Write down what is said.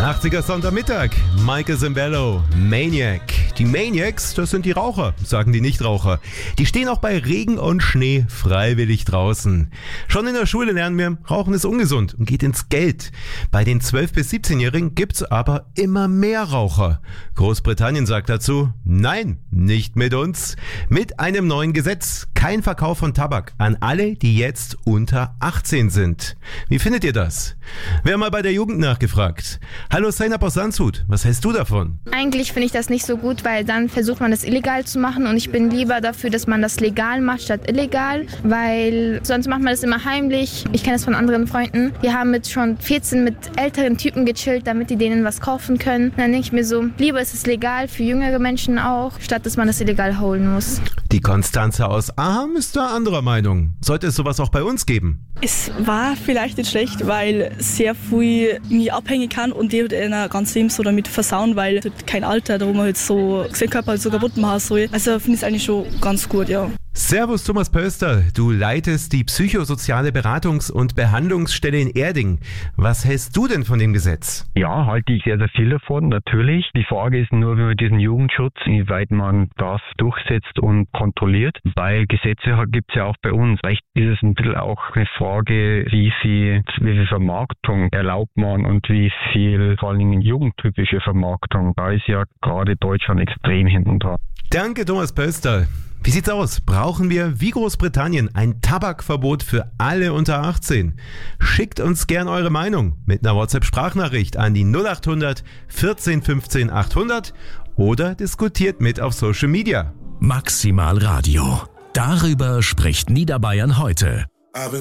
80er Sonntagmittag, Michael Sembello, Maniac. Die Maniacs, das sind die Raucher, sagen die Nichtraucher. Die stehen auch bei Regen und Schnee freiwillig draußen. Schon in der Schule lernen wir, Rauchen ist ungesund und geht ins Geld. Bei den 12- bis 17-Jährigen gibt's aber immer mehr Raucher. Großbritannien sagt dazu, nein, nicht mit uns. Mit einem neuen Gesetz, kein Verkauf von Tabak an alle, die jetzt unter 18 sind. Wie findet ihr das? Wir haben mal bei der Jugend nachgefragt. Hallo Zainab aus Landshut, was hältst du davon? Eigentlich finde ich das nicht so gut, weil dann versucht man das illegal zu machen und ich bin lieber dafür, dass man das legal macht statt illegal, weil sonst macht man das immer heimlich. Ich kenne es von anderen Freunden, die haben mit schon 14 mit älteren Typen gechillt, damit die denen was kaufen können. Und dann denke ich mir so, lieber ist es legal für jüngere Menschen auch, statt dass man das illegal holen muss. Die Konstanze aus Aham ist da anderer Meinung. Sollte es sowas auch bei uns geben? Es war vielleicht nicht schlecht, weil sehr viel irgendwie abhängig kann und die halt ganz Leben so damit versauen, weil halt kein Alter, da wo man halt so seinen Körper halt so kaputt machen soll. Also finde ich es eigentlich schon ganz gut, ja. Servus Thomas Pölster, du leitest die psychosoziale Beratungs- und Behandlungsstelle in Erding. Was hältst du denn von dem Gesetz? Ja, halte ich sehr, sehr viel davon, natürlich. Die Frage ist nur über diesen Jugendschutz, inwieweit man das durchsetzt und kontrolliert, weil Gesetze gibt es ja auch bei uns. Vielleicht ist es ein bisschen auch eine Frage, wie viel Vermarktung erlaubt man und wie viel vor allen Dingen jugendtypische Vermarktung. Da ist ja gerade Deutschland extrem hinten dran. Danke Thomas Pölster. Wie sieht's aus? Brauchen wir wie Großbritannien ein Tabakverbot für alle unter 18? Schickt uns gern eure Meinung mit einer WhatsApp-Sprachnachricht an die 0800 14 15 800 oder diskutiert mit auf Social Media. Maximal Radio. Darüber spricht Niederbayern heute.